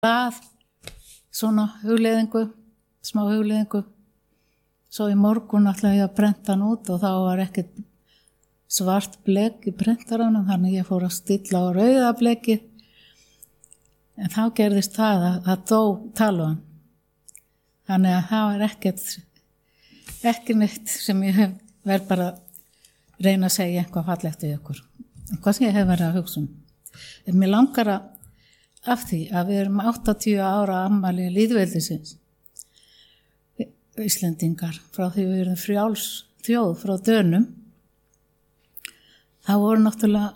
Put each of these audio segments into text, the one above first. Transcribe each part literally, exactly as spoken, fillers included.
blað, svona hugleiðingu, smá hugleiðingu. Svo í morgun ætlaði ég að prenta hann út og þá var ekkert svart blek í prentaranum, þannig ég fór að stilla á rauða bleki. En þá gerðist það að það dó talvan. Þannig að það var ekkert, ekki neitt sem ég hef verið bara að reyna að segja eitthvað fallegt við ykkur. Eitthvað sem ég hef verið að hugsa um. En mér langar að af því að við erum áttatíu ára afmæli lýðveldisins. Íslendingar, frá því við erum frjáls þjóð frá Dönum. Það voru náttúrulega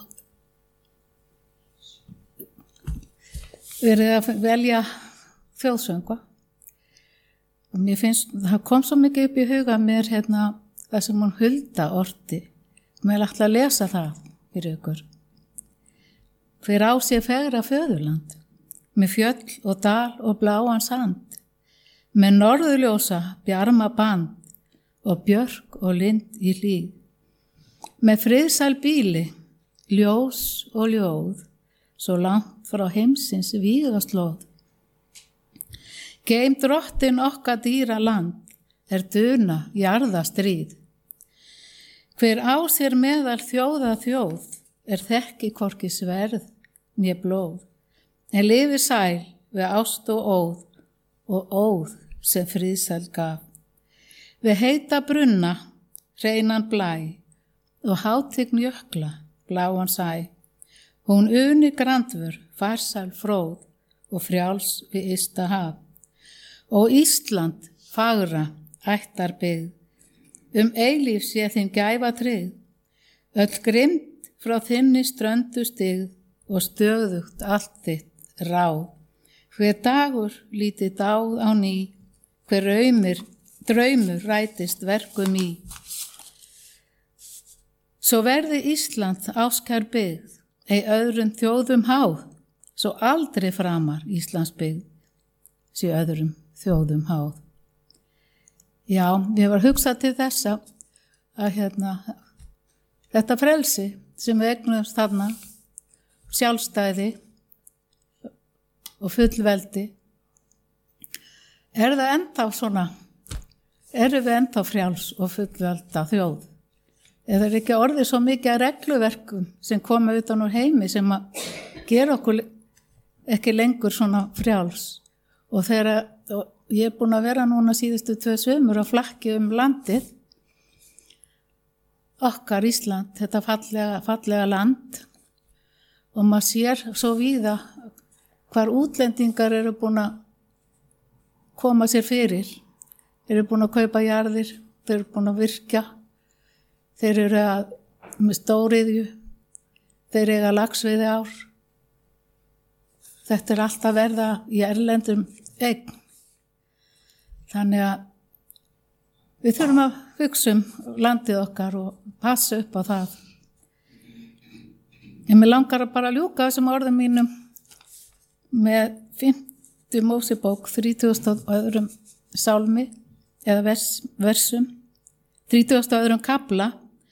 verið að velja þjóðsöngva. Og mér finnst, það kom svo mikið upp í huga mér hérna það sem hún Hulda orti. Mér ætla að lesa það fyrir ykkur. Hver á sér fegra föðurland, með fjöll og dal og bláan sand, með norðurljósa bjarma band og björk og lind í hlíð, með friðsæl bíli, ljós og ljóð, svo langt frá heimsins vígaslóð. Geym drottin okkar dýra land, er duna jarða stríð. Hver á sér meðal þjóða þjóð, er þekki hvorki sverð, né blóð, en lifi sæl við ást og óð, og óð sem friðsæl gaf. Við heita brunna, hreinan blæ, og hátign jökla, bláan sæ. Hún uni grandvör, farsæl fróð, og frjáls við ysta haf. Og Ísland, fagra, ættar byggð, um eilíf sé þín gæfa tryggð, öll grimmt frá þinni ströndu stigð, og stöðugt allt þitt ráð. Hver dagur lítið dáð á ný, hver raumir, draumur rætist verkum í. Svo verði Ísland áskær byggð, ei öðrum þjóðum háð, svo aldrei framar Íslands byggð, sé öðrum þjóðum háð. Já, ég var hugsað til þessa, að hérna, þetta frelsi sem við eignumst þarna, sjálfstæði og fullveldi, er það ennþá svona, erum við ennþá frjáls og fullvelda þjóð? Eða er ekki orðið svo mikið að regluverkum sem koma utan úr heimi sem að gera okkur ekki lengur svona frjáls? Og þegar og ég er búin að vera núna síðustu tvö sumur að flakki um landið, okkar Ísland, þetta fallega, fallega land, og maður sér svo víða hvar útlendingar eru búin að koma sér fyrir, eru búin að kaupa jarðir, þeir eru búin að virkja, þeir eru að, með stóriðju, þeir eiga laxveiði ár. Þetta er alltaf verða í erlendum eign. Þannig að við þurfum að hugsa um landið okkar og passa upp á það. En mér langar að bara ljúka þessum orðum mínum með fimmtu Mósebók, þrítugasta og öðrum sálmi, eða vers, versum, þrítugasta og öðrum kafla.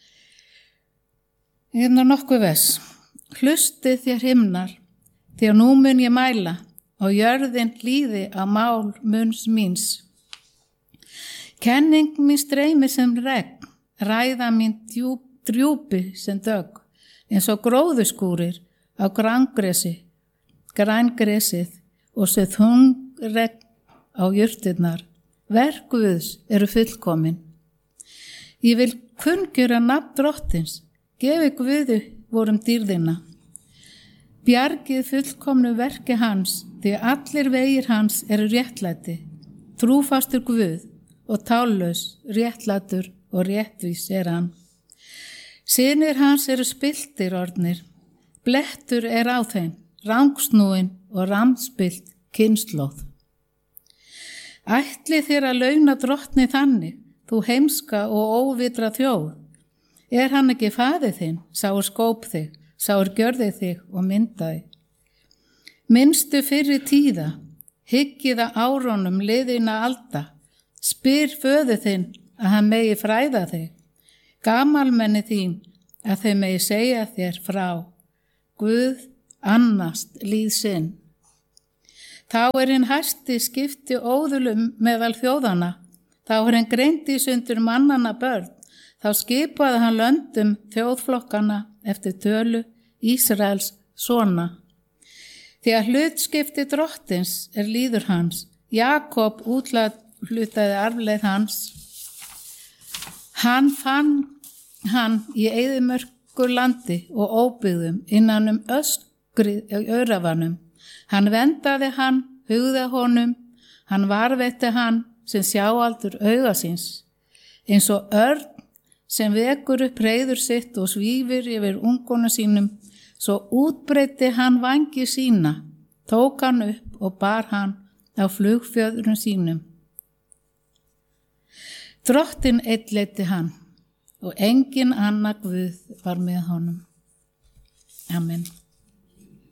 Hérna nokkuð vers. Hlustið þér himnar, því að nú mun ég mæla, og jörðin hlýði á mál munns míns. Kenning mín streymi sem regn, ræða mín djúp, drjúpi sem dögg, eins og gróðuskúrir á grængresi, grængresið og sér þungregn á jurtirnar. Verk Guðs eru fullkomin. Ég vil kunngjöra nafn drottins, gefi Guði vorum dýrðina. Bjargið fullkomnu verki hans, því allir vegir hans eru réttlæti. Trúfastur Guð og tállaus, réttlætur og réttvís er hann. Synir hans eru spilltir orðnir, blettur er á þeim, rangsnúin og ramspilt kynslóð. Ætli þér að launa drottni þannig, þú heimska og óvitra þjóð. Er hann ekki faðir þinn, sáur skóp þig, sáur gjörði þig og myndaði. Minnstu fyrri tíða, hyggiða árónum liðina alda, spyr föður þinn að hann megi fræða þig. Gamalmenni þín að þeim megi segja þér frá, Guð annast líð sinn. Þá er hinn hæsti skipti óðulum meðal þjóðana, þá er hann greindi sundur mannana börn, þá skipaði hann löndum þjóðflokkana eftir tölu Ísraels sona. Því að hlutskipti drottins er líður hans, Jakob úthlutaði arfleið hans. Hann fann hann í eyðimörku landi og óbyggðum innan um öskrið og örafanum. Hann vendaði hann, hugða honum, hann varvetti hann sem sjáaldur auga síns. Eins og örn sem vekur upp reiður sitt og svífir yfir ungonu sínum, svo útbreiddi hann vangi sína, tók hann upp og bar hann á flugfjöðrum sínum. Drottinn einn leiddi hann og engin annar guð var með honum. Amen.